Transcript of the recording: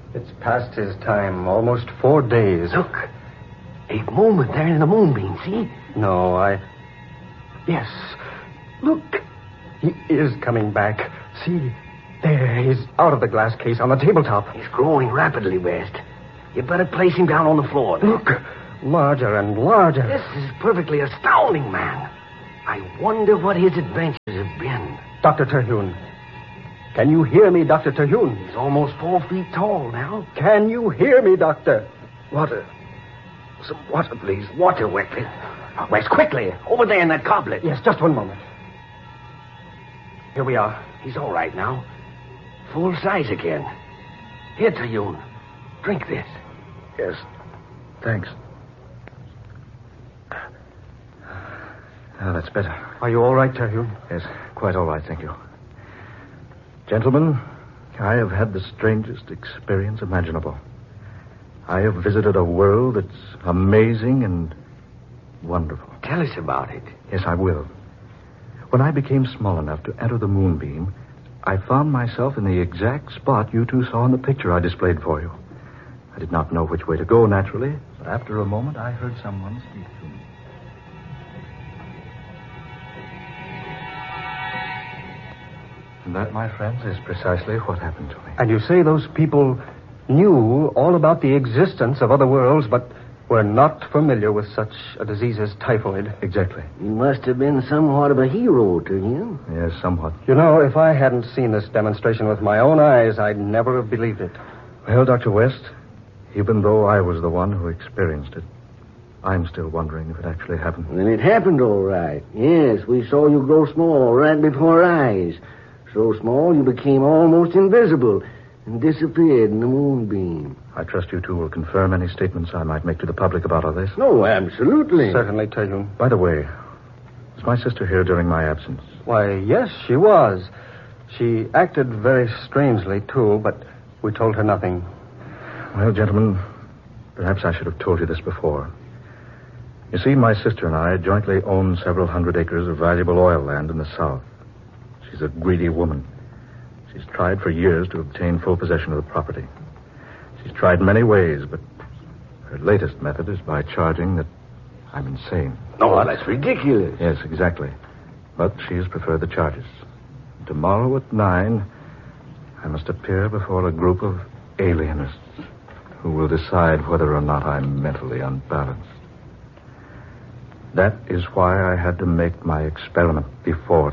It's past his time. Almost 4 days. Look. A movement there in the moonbeam, see? No, Yes. Look. He is coming back. See? There, he's out of the glass case on the tabletop. He's growing rapidly, West. You better place him down on the floor. Look. Larger and larger. This is perfectly astounding, man. I wonder what his adventures have been. Dr. Terhune. Can you hear me, Dr. Terhune? He's almost 4 feet tall now. Can you hear me, Doctor? Water. Some water, please. Water, West. West, quickly. Over there in that goblet. Yes, just one moment. Here we are. He's all right now. Full size again. Here, Terhune. Drink this. Yes. Thanks. That's better. Are you all right, Terhune? Yes, quite all right, thank you. Gentlemen, I have had the strangest experience imaginable. I have visited a world that's amazing and wonderful. Tell us about it. Yes, I will. When I became small enough to enter the moonbeam, I found myself in the exact spot you two saw in the picture I displayed for you. I did not know which way to go, naturally, but after a moment I heard someone speak to me. And that, my friends, is precisely what happened to me. And you say those people knew all about the existence of other worlds, but were not familiar with such a disease as typhoid. Exactly. You must have been somewhat of a hero to him. Yes, somewhat. You know, if I hadn't seen this demonstration with my own eyes, I'd never have believed it. Well, Dr. West, even though I was the one who experienced it, I'm still wondering if it actually happened. Then it happened all right. Yes, we saw you grow small right before our eyes. So small you became almost invisible and disappeared in the moonbeam. I trust you two will confirm any statements I might make to the public about all this. No, absolutely. Certainly, Terhune. By the way, was my sister here during my absence? Why, yes, she was. She acted very strangely, too, but we told her nothing. Well, gentlemen, perhaps I should have told you this before. You see, my sister and I jointly own several hundred acres of valuable oil land in the south. She's a greedy woman. She's tried for years to obtain full possession of the property. She's tried many ways, but her latest method is by charging that I'm insane. No, that's ridiculous. Yes, exactly. But she has preferred the charges. Tomorrow at 9, I must appear before a group of alienists who will decide whether or not I'm mentally unbalanced. That is why I had to make my experiment before